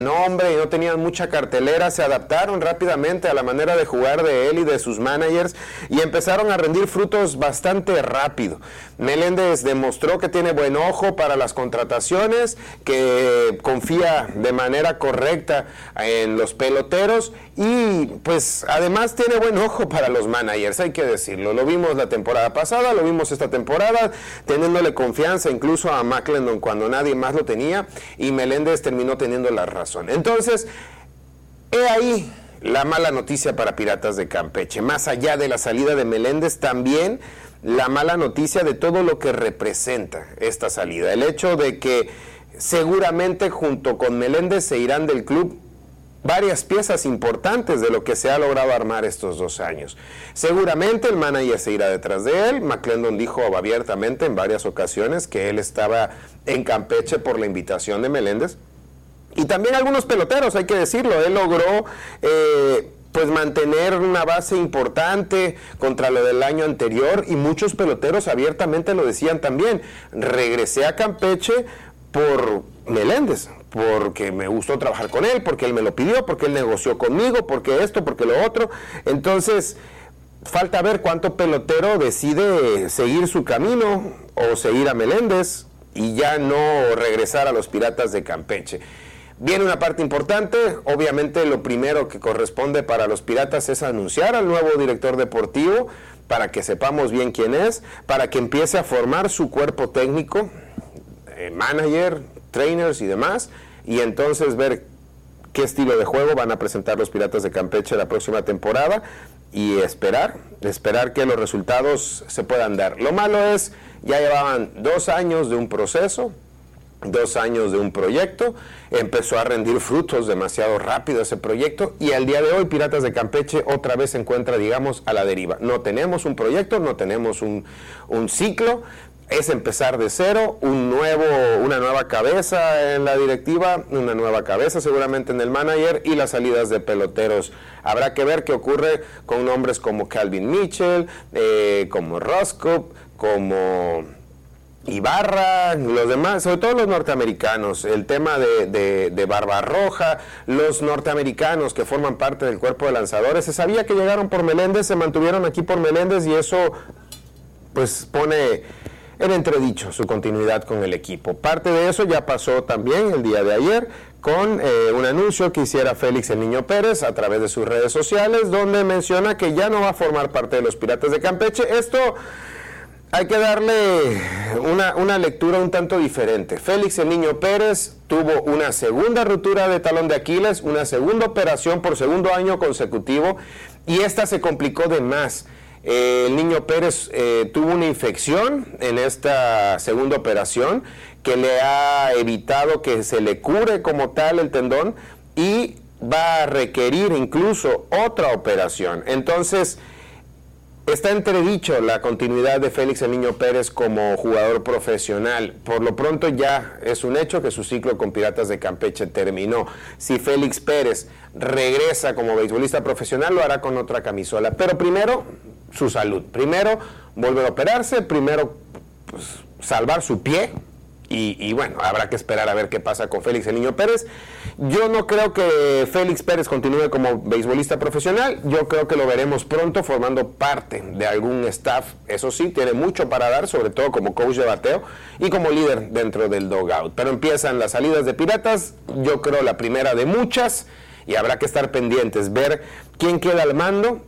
nombre y no tenían mucha cartelera, se adaptaron rápidamente a la manera de jugar de él y de sus managers y empezaron a rendir frutos bastante rápido. Meléndez demostró que tiene buen ojo para las contrataciones, que confía de manera correcta en los peloteros y pues además tiene buen ojo para los managers, hay que decirlo. Lo vimos la temporada pasada, lo vimos esta temporada, teniéndole confianza incluso a McClendon cuando nadie más lo tenía, y Meléndez terminó teniendo la razón. Entonces, he ahí la mala noticia para Piratas de Campeche. Más allá de la salida de Meléndez, también la mala noticia de todo lo que representa esta salida. El hecho de que seguramente junto con Meléndez se irán del club varias piezas importantes de lo que se ha logrado armar estos 2 años. Seguramente el manager se irá detrás de él. McClendon dijo abiertamente en varias ocasiones que él estaba en Campeche por la invitación de Meléndez. Y también algunos peloteros, hay que decirlo. Él logró pues mantener una base importante contra lo del año anterior, y muchos peloteros abiertamente lo decían también. Regresé a Campeche por Meléndez, porque me gustó trabajar con él, porque él me lo pidió, porque él negoció conmigo, porque esto, porque lo otro. Entonces, falta ver cuánto pelotero decide seguir su camino o seguir a Meléndez y ya no regresar a los Piratas de Campeche. Viene una parte importante. Obviamente lo primero que corresponde para los Piratas es anunciar al nuevo director deportivo, para que sepamos bien quién es, para que empiece a formar su cuerpo técnico, manager, trainers y demás, y entonces ver qué estilo de juego van a presentar los Piratas de Campeche la próxima temporada, y esperar que los resultados se puedan dar. Lo malo es, ya llevaban 2 años de un proceso, 2 años de un proyecto, empezó a rendir frutos demasiado rápido ese proyecto, y al día de hoy Piratas de Campeche otra vez se encuentra, digamos, a la deriva. No tenemos un proyecto, no tenemos un ciclo, es empezar de cero, una nueva cabeza en la directiva, una nueva cabeza seguramente en el manager, y las salidas de peloteros. Habrá que ver qué ocurre con nombres como Calvin Mitchell, como Roscoe, como Ibarra, los demás, sobre todo los norteamericanos, el tema de Barbarroja, los norteamericanos que forman parte del cuerpo de lanzadores. Se sabía que llegaron por Meléndez, se mantuvieron aquí por Meléndez, y eso pues pone en entredicho su continuidad con el equipo. Parte de eso ya pasó también el día de ayer con un anuncio que hiciera Félix el Niño Pérez a través de sus redes sociales, donde menciona que ya no va a formar parte de los Piratas de Campeche. Esto hay que darle una lectura un tanto diferente. Félix el Niño Pérez tuvo una segunda ruptura de talón de Aquiles, una segunda operación por segundo año consecutivo, y esta se complicó de más. El Niño Pérez tuvo una infección en esta segunda operación que le ha evitado que se le cure como tal el tendón, y va a requerir incluso otra operación. Entonces, está entredicho la continuidad de Félix el Niño Pérez como jugador profesional. Por lo pronto ya es un hecho que su ciclo con Piratas de Campeche terminó. Si Félix Pérez regresa como beisbolista profesional, lo hará con otra camisola. Pero primero, su salud. Primero, volver a operarse. Primero, pues, salvar su pie. Y bueno, habrá que esperar a ver qué pasa con Félix el Niño Pérez. Yo no creo que Félix Pérez continúe como beisbolista profesional. Yo creo que lo veremos pronto formando parte de algún staff. Eso sí, tiene mucho para dar, sobre todo como coach de bateo y como líder dentro del dugout. Pero empiezan las salidas de Piratas, yo creo la primera de muchas, y habrá que estar pendientes, ver quién queda al mando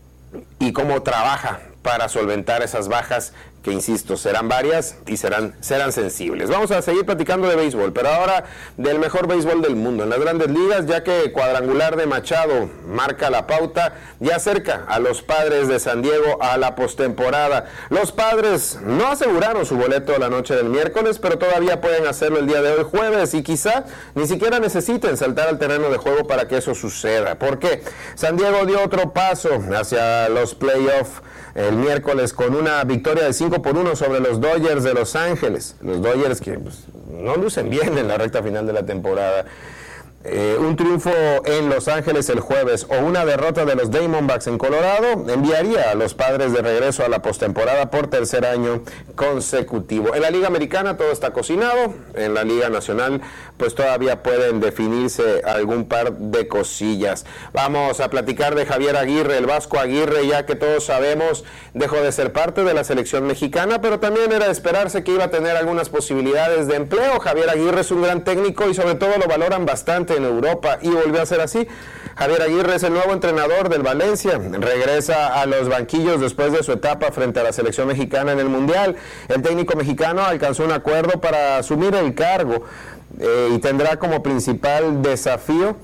y cómo trabaja para solventar esas bajas que, insisto, serán varias y serán sensibles. Vamos a seguir platicando de béisbol, pero ahora del mejor béisbol del mundo, en las Grandes Ligas, ya que cuadrangular de Machado marca la pauta, ya acerca a los Padres de San Diego a la postemporada. Los Padres no aseguraron su boleto la noche del miércoles, pero todavía pueden hacerlo el día de hoy, jueves, y quizá ni siquiera necesiten saltar al terreno de juego para que eso suceda. ¿Por qué? San Diego dio otro paso hacia los playoffs el miércoles con una victoria de 5-1 sobre los Dodgers de Los Ángeles. Los Dodgers que pues, no lucen bien en la recta final de la temporada. un triunfo en Los Ángeles el jueves o una derrota de los Diamondbacks en Colorado enviaría a los Padres de regreso a la postemporada por tercer año consecutivo. En la Liga Americana todo está cocinado, en la Liga Nacional pues todavía pueden definirse algún par de cosillas. Vamos a platicar de Javier Aguirre, el Vasco Aguirre, ya que todos sabemos dejó de ser parte de la selección mexicana, pero también era de esperarse que iba a tener algunas posibilidades de empleo. Javier Aguirre es un gran técnico y sobre todo lo valoran bastante en Europa y volvió a ser así. Javier Aguirre es el nuevo entrenador del Valencia, regresa a los banquillos después de su etapa frente a la selección mexicana en el Mundial. El técnico mexicano alcanzó un acuerdo para asumir el cargo y tendrá como principal desafío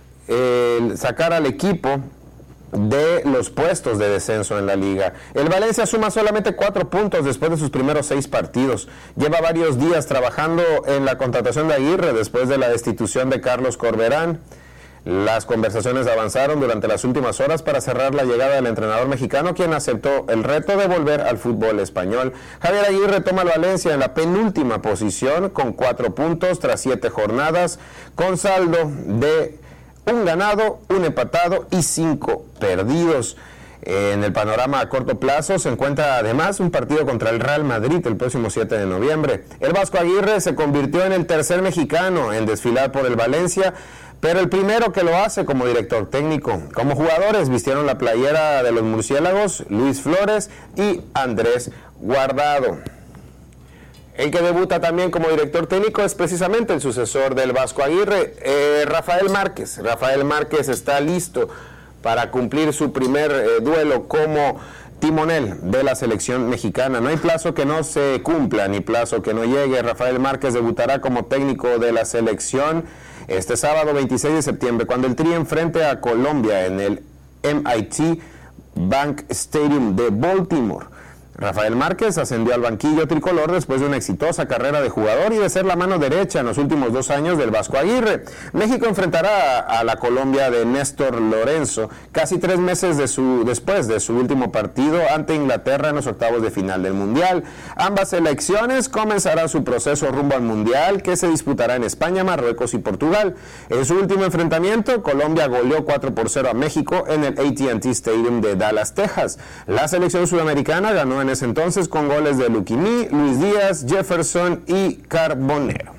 sacar al equipo de los puestos de descenso en la liga. El Valencia suma solamente 4 puntos después de sus primeros 6 partidos. Lleva varios días trabajando en la contratación de Aguirre después de la destitución de Carlos Corberán. Las conversaciones avanzaron durante las últimas horas para cerrar la llegada del entrenador mexicano, quien aceptó el reto de volver al fútbol español. Javier Aguirre toma al Valencia en la penúltima posición con 4 puntos tras 7 jornadas, con saldo de 1 ganado, 1 empatado y 5 perdidos. En el panorama a corto plazo se encuentra además un partido contra el Real Madrid el próximo 7 de noviembre. El Vasco Aguirre se convirtió en el tercer mexicano en desfilar por el Valencia, pero el primero que lo hace como director técnico. Como jugadores vistieron la playera de los murciélagos Luis Flores y Andrés Guardado. El que debuta también como director técnico es precisamente el sucesor del Vasco Aguirre, Rafael Márquez. Rafael Márquez está listo para cumplir su primer duelo como timonel de la selección mexicana. No hay plazo que no se cumpla ni plazo que no llegue. Rafael Márquez debutará como técnico de la selección este sábado 26 de septiembre cuando el Tri enfrente a Colombia en el MIT Bank Stadium de Baltimore. Rafael Márquez ascendió al banquillo tricolor después de una exitosa carrera de jugador y de ser la mano derecha en los últimos 2 años del Vasco Aguirre. México enfrentará a la Colombia de Néstor Lorenzo casi 3 meses después de su último partido ante Inglaterra en los octavos de final del Mundial. Ambas selecciones comenzarán su proceso rumbo al Mundial, que se disputará en España, Marruecos y Portugal. En su último enfrentamiento, Colombia goleó 4-0 a México en el AT&T Stadium de Dallas, Texas. La selección sudamericana ganó en ese entonces con goles de Luquimí, Luis Díaz, Jefferson y Carbonero.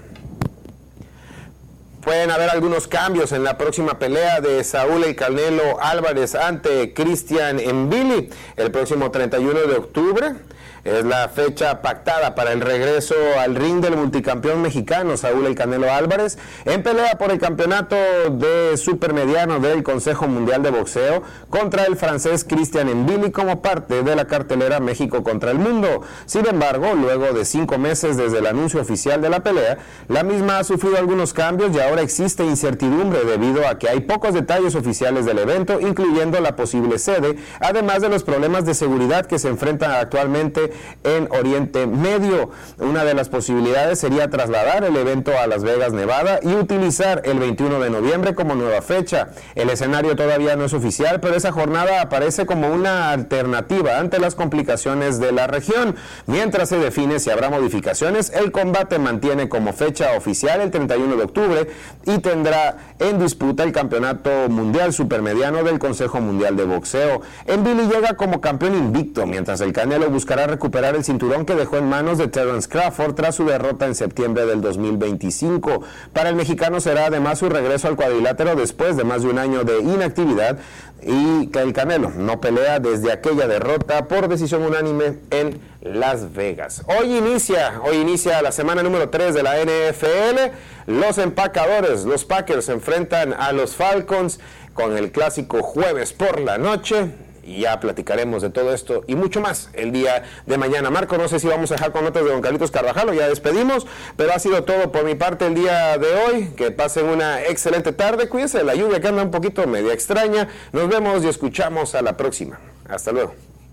Pueden haber algunos cambios en la próxima pelea de Saúl El Canelo Álvarez ante Christian Mbili el próximo 31 de octubre. Es la fecha pactada para el regreso al ring del multicampeón mexicano Saúl El Canelo Álvarez en pelea por el campeonato de supermediano del Consejo Mundial de Boxeo contra el francés Christian Mbili como parte de la cartelera México contra el Mundo. Sin embargo, luego de 5 meses desde el anuncio oficial de la pelea, la misma ha sufrido algunos cambios y ahora existe incertidumbre debido a que hay pocos detalles oficiales del evento, incluyendo la posible sede, además de los problemas de seguridad que se enfrentan actualmente en Oriente Medio. Una de las posibilidades sería trasladar el evento a Las Vegas, Nevada y utilizar el 21 de noviembre como nueva fecha. El escenario todavía no es oficial, pero esa jornada aparece como una alternativa ante las complicaciones de la región. Mientras se define si habrá modificaciones, el combate mantiene como fecha oficial el 31 de octubre y tendrá en disputa el campeonato mundial supermediano del Consejo Mundial de Boxeo. Mbili llega como campeón invicto, mientras el Canelo buscará recuperar el cinturón que dejó en manos de Terence Crawford tras su derrota en septiembre del 2025. Para el mexicano será además su regreso al cuadrilátero después de más de un año de inactividad y que el Canelo no pelea desde aquella derrota por decisión unánime en Las Vegas. Hoy inicia la semana número 3 de la NFL. Los empacadores, los Packers, se enfrentan a los Falcons con el clásico jueves por la noche. Y ya platicaremos de todo esto y mucho más el día de mañana. Marco, no sé si vamos a dejar con notas de don Carlitos Carvajal o ya despedimos, pero ha sido todo por mi parte el día de hoy. Que pasen una excelente tarde, cuídense de la lluvia que anda un poquito media extraña. Nos vemos y escuchamos a la próxima. Hasta luego.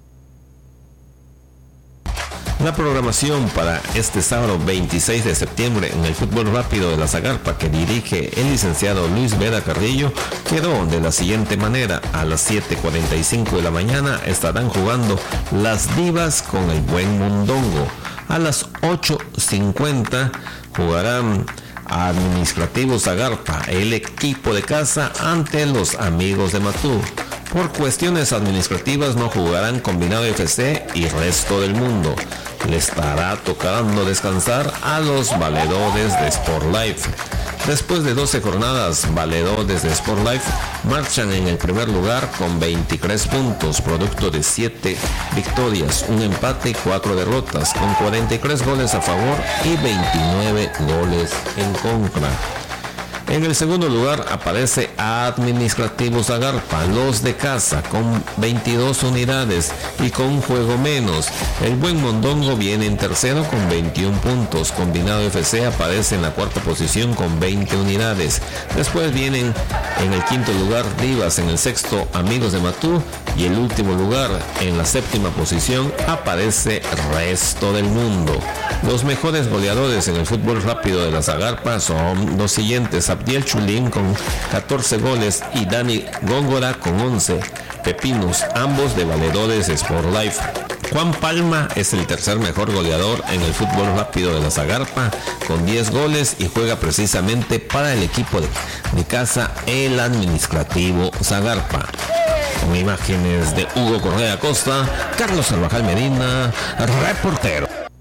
La programación para este sábado 26 de septiembre en el fútbol rápido de la Zagarpa que dirige el licenciado Luis Vera Carrillo quedó de la siguiente manera. A las 7:45 de la mañana estarán jugando las Divas con el Buen Mondongo. A las 8:50 jugarán Administrativo Zagarpa, el equipo de casa ante los amigos de Matú. Por cuestiones administrativas no jugarán Combinado FC y Resto del Mundo. Le estará tocando descansar a los valedores de Sport Life. Después de 12 jornadas, valedores de Sport Life marchan en el primer lugar con 23 puntos, producto de 7 victorias, un empate y 4 derrotas, con 43 goles a favor y 29 goles en contra. En el segundo lugar aparece Administrativo Zagarpa, los de casa, con 22 unidades y con un juego menos. El Buen Mondongo viene en tercero con 21 puntos. Combinado FC aparece en la cuarta posición con 20 unidades. Después vienen en el quinto lugar Divas, en el sexto Amigos de Matú y el último lugar, en la séptima posición, aparece Resto del Mundo. Los mejores goleadores en el fútbol rápido de la Zagarpa son los siguientes: Abdiel Chulín con 14 goles y Dani Góngora con 11. Pepinos, ambos de valedores Sport Life. Juan Palma es el tercer mejor goleador en el fútbol rápido de la Zagarpa con 10 goles y juega precisamente para el equipo de casa, el Administrativo Zagarpa. Con imágenes de Hugo Correa Costa, Carlos Salvajal Medina, reportero.